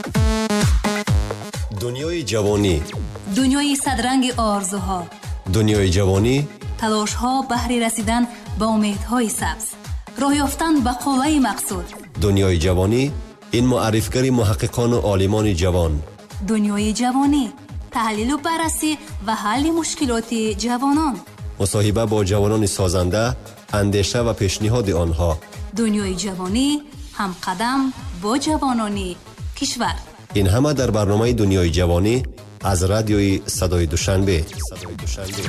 دنیای جوانی، دنیای صدرنگ آرزوها، دنیای جوانی، تلاش‌ها بهر رسیدن به امیدهای سبز، راه یافتن به قله مقصود. دنیای جوانی، این معرفی‌گر محققان و عالمان جوان. دنیای جوانی، تحلیل و بررسی و حل مشکلات جوانان. مصاحبه با جوانان سازنده، اندیشه و پیشنهاد آنها. دنیای جوانی، هم قدم با جوانان کشور. این همه در برنامه دنیای جوانی از رادیوی صدای دوشنبه.